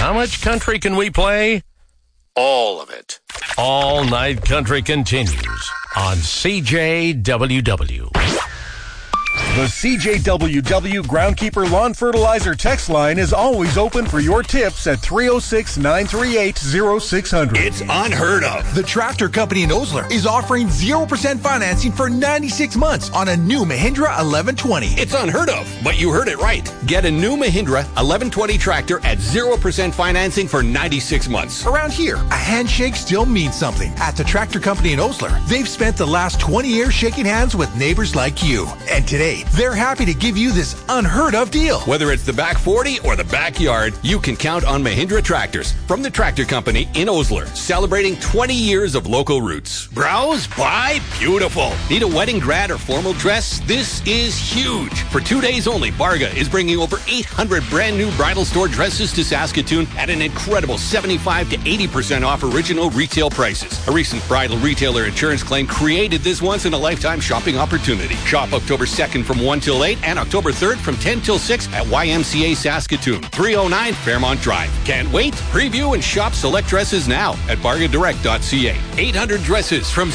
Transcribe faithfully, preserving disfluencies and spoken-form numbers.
How much country can we play? All of it. All Night Country continues on C J W W. The C J W W Groundkeeper Lawn Fertilizer text line is always open for your tips at three oh six, nine three eight, oh six hundred. It's unheard of. The Tractor Company in Osler is offering zero percent financing for ninety-six months on a new Mahindra eleven twenty. It's unheard of, but you heard it right. Get a new Mahindra eleven twenty tractor at zero percent financing for ninety-six months. Around here, a handshake still means something. At the Tractor Company in Osler, they've spent the last twenty years shaking hands with neighbors like you. And today, they're happy to give you this unheard of deal. Whether it's the back forty or the backyard, you can count on Mahindra tractors from the Tractor Company in Osler, celebrating twenty years of local roots. Browse, buy, beautiful. Need a wedding, grad, or formal dress? This is huge. For two days only, Barga is bringing over eight hundred brand new bridal store dresses to Saskatoon at an incredible seventy-five to eighty percent off original retail prices. A recent bridal retailer insurance claim created this once-in-a-lifetime shopping opportunity. Shop October second from one till eight and October third from ten till six at Y M C A Saskatoon, three oh nine Fairmont Drive. Can't wait? Preview and shop select dresses now at bargain direct dot c a. eight hundred dresses from